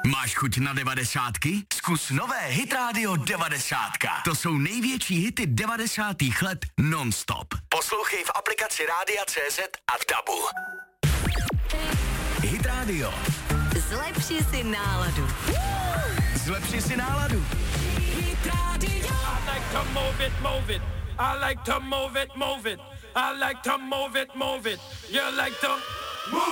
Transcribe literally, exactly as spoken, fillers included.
Máš chuť na devadesátky? Zkus nové Hit Radio devadesátka. To jsou největší hity devadesátých let non-stop. Poslouchej v aplikaci Rádia C Z a v Dabu. Hit Radio. Zlepši si náladu. Zlepši si náladu. Hit Radio. I like to move it, move it. I like to move it, move it. I like to move it, move it. You like to move